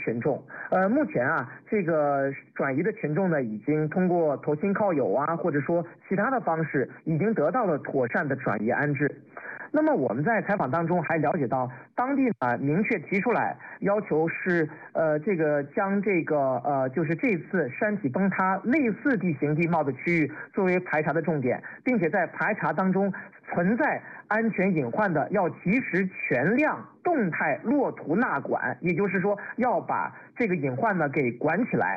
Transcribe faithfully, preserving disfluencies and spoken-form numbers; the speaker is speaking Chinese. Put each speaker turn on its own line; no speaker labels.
群众。呃，目前啊，这个转移的群众呢，已经通过投亲靠友啊，或者说其他的方式，已经得到了妥善的转移安置。那么我们在采访当中还了解到，当地啊明确提出来要求是呃这个将这个呃就是这次山体崩塌类似地形地貌的区域作为排查的重点，并且在排查当中存在安全隐患的，要及时全量动态落图纳管，也就是说要把这个隐患呢给管起来。